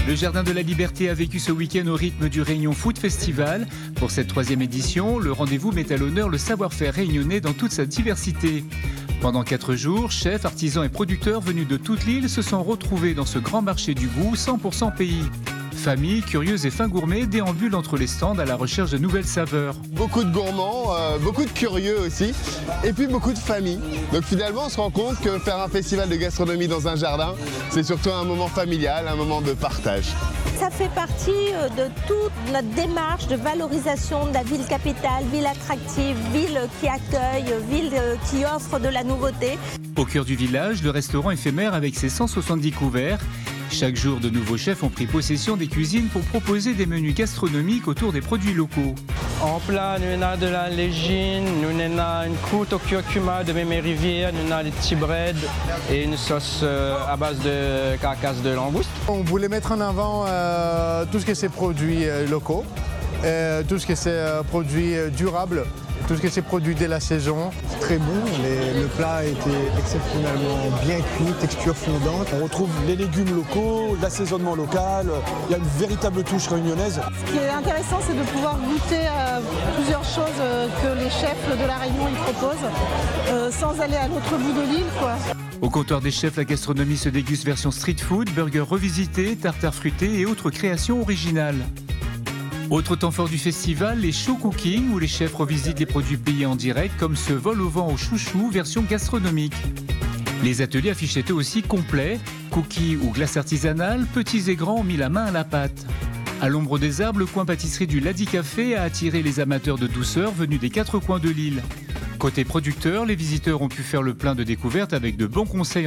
Le Jardin de la Liberté a vécu ce week-end au rythme du Réunion Food Festival. Pour cette 3e édition, le rendez-vous met à l'honneur le savoir-faire réunionnais dans toute sa diversité. Pendant 4 jours, chefs, artisans et producteurs venus de toute l'île se sont retrouvés dans ce grand marché du goût 100% pays. Familles, curieuses et fins gourmets déambulent entre les stands à la recherche de nouvelles saveurs. Beaucoup de gourmands, beaucoup de curieux aussi, et puis beaucoup de familles. Donc finalement, on se rend compte que faire un festival de gastronomie dans un jardin, c'est surtout un moment familial, un moment de partage. Ça fait partie de toute notre démarche de valorisation de la ville capitale, ville attractive, ville qui accueille, ville qui offre de la nouveauté. Au cœur du village, le restaurant éphémère avec ses 170 couverts. Chaque jour, de nouveaux chefs ont pris possession des cuisines pour proposer des menus gastronomiques autour des produits locaux. En plat, nous avons de la légine, nous avons une croûte au curcuma de Mémé Rivière, nous avons des petits breads et une sauce à base de carcasse de langouste. On voulait mettre en avant tout ce que c'est produits locaux, tout ce que c'est produits durables, tout ce que c'est produit dès la saison. Très bon, le plat était exceptionnellement bien cuit, texture fondante. On retrouve les légumes locaux, l'assaisonnement local, il y a une véritable touche réunionnaise. Ce qui est intéressant, c'est de pouvoir goûter à plusieurs choses que les chefs de la Réunion ils proposent, sans aller à l'autre bout de l'île, quoi. Au comptoir des chefs, la gastronomie se déguste version street food, burgers revisités, tartares fruités et autres créations originales. Autre temps fort du festival, les show cooking où les chefs revisitent les produits pays en direct comme ce vol au vent au chouchou version gastronomique. Les ateliers affichaient eux aussi complets, cookies ou glaces artisanales, petits et grands ont mis la main à la pâte. À l'ombre des arbres, le coin pâtisserie du Ladi Café a attiré les amateurs de douceur venus des 4 coins de l'île. Côté producteur, les visiteurs ont pu faire le plein de découvertes avec de bons conseils